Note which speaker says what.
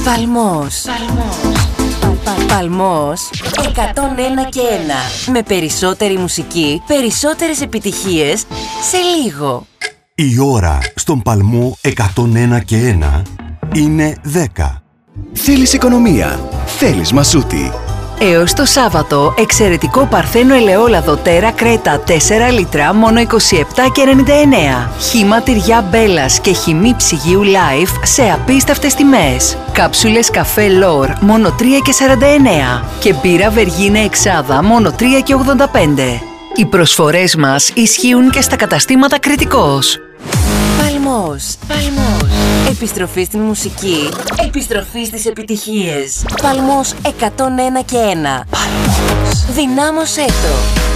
Speaker 1: Παλμός. Παλμός 101 και 1. Με περισσότερη μουσική, περισσότερες επιτυχίες σε λίγο.
Speaker 2: Η ώρα στον Παλμό 101 και 1 είναι 10.
Speaker 3: Θέλεις οικονομία. Θέλεις Μασούτη.
Speaker 1: Έως το Σάββατο, εξαιρετικό παρθένο ελαιόλαδο Τέρα Κρέτα 4 λίτρα, μόνο 27,99. Χύμα τυριά Μπέλας και χυμή ψυγείου Life σε απίστευτες τιμές. Κάψουλες καφέ Λόρ, μόνο 3,49. Και μπύρα Βεργίνα Εξάδα, μόνο 3,85. Οι προσφορές μας ισχύουν και στα καταστήματα Κρητικός. Παλμός. Επιστροφή στην μουσική. Επιστροφή στις επιτυχίες. Παλμός 101 και 1. Παλμός. Δυνάμωσέ το.